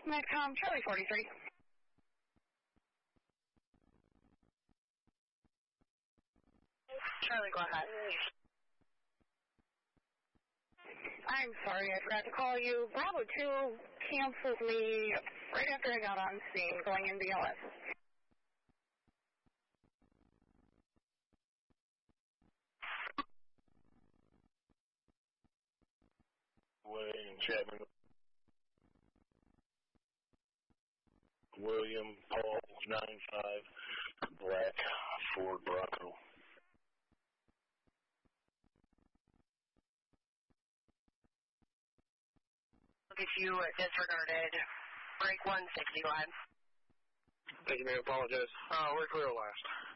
Medcom, Charlie 43. Charlie, go ahead. I'm sorry, I forgot to call you. Bravo 2 cancels me right after I got on scene going in BLS. William Chapman. William Paul 95 Black Ford Bronco. If you disregarded break 160, go ahead. Thank you, man. Apologize. We're clear last.